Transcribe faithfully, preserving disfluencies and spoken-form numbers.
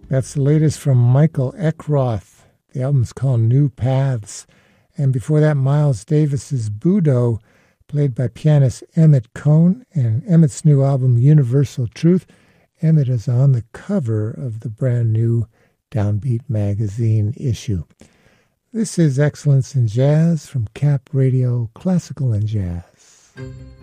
That's the latest from Michael Eckroth. The album's called New Paths. And before that, Miles Davis's Budo, played by pianist Emmett Cohn, and Emmett's new album, Universal Truth. Emmett is on the cover of the brand new Downbeat magazine issue. This is Excellence in Jazz from Cap Radio Classical and Jazz.